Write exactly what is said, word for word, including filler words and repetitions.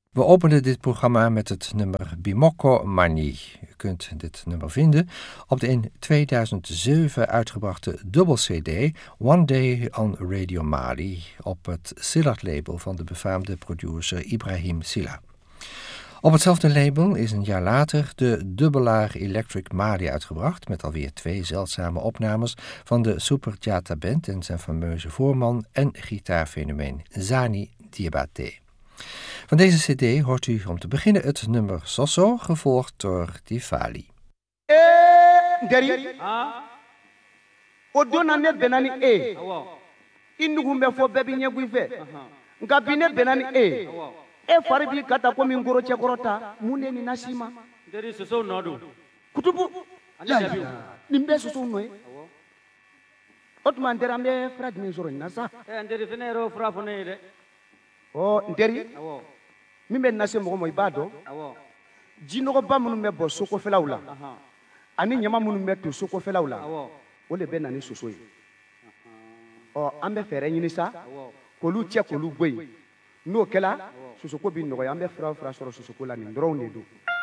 We openen dit programma met het nummer Bimoko Mani. U kunt dit nummer vinden op de in tweeduizend zeven uitgebrachte dubbel-C D One Day on Radio Mali op het Silat-label van de befaamde producer Ibrahim Silla. Op hetzelfde label is een jaar later de dubbelaar Electric Mali uitgebracht met alweer twee zeldzame opnames van de Super Jata Band en zijn fameuze voorman en gitaarfenomeen Zani Diabaté. Van deze cd hoort u om te beginnen het nummer Soso, gevolgd door Tifali. Eh, Nderi. O donna ne benani e. Indugu me fo bebi nyegui fe. Nka bine benani e. E fari bi kata ko min goro chekorota mune ni nasima. Nderi soso nodu. Kutubu. Ya. Nimbe soso noe. Otman Nderi ambe frad ni zoro nasa. Eh Nderi fenero fra fonere. Oh, Nderi. Awo. Mimbe nase mo mo ibado. Awo. Jinogo ba munu me bo soko felawla. Aha. Ani nyama munu me to soko felawla. Awo. O le be na ni soso yi. Oh, ambe fere nyini sa. Awo. Kolu che kolu gwe. No kela sosoko bi nogo ambe fra fra soro sosoko la ni ndro ne do.